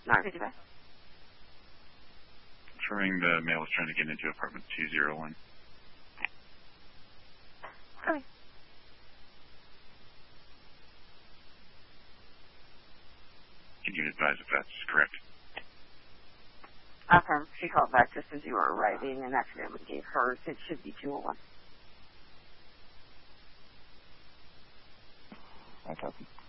955. Confirming the male was trying to get into apartment 201. Okay. Can you advise if that's correct? Affirm. She called back just as you were arriving and accidentally gave hers. It should be 201. I copy.